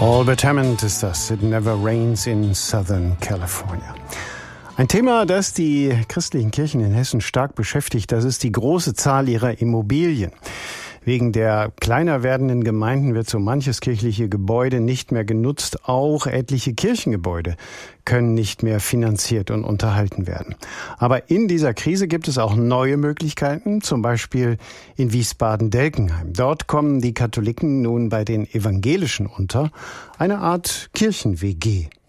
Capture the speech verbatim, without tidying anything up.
Albert Hammond ist das. It never rains in Southern California. Ein Thema, das die christlichen Kirchen in Hessen stark beschäftigt, das ist die große Zahl ihrer Immobilien. Wegen der kleiner werdenden Gemeinden wird so manches kirchliche Gebäude nicht mehr genutzt. Auch etliche Kirchengebäude können nicht mehr finanziert und unterhalten werden. Aber in dieser Krise gibt es auch neue Möglichkeiten, zum Beispiel in Wiesbaden-Delkenheim. Dort kommen die Katholiken nun bei den Evangelischen unter, eine Art Kirchen-W G.